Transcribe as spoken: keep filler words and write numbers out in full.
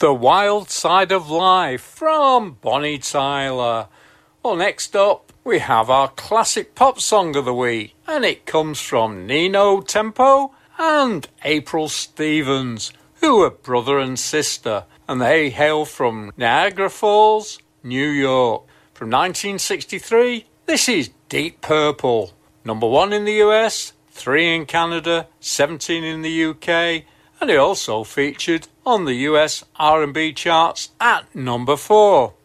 The Wild Side of Life from Bonnie Tyler. Well, next up, we have our classic pop song of the week, and it comes from Nino Tempo and April Stevens, who are brother and sister, and they hail from Niagara Falls, New York. From nineteen sixty-three, this is Deep Purple. Number one in the U S, three in Canada, seventeen in the U K, and it also featured on the U S R and B charts at number four.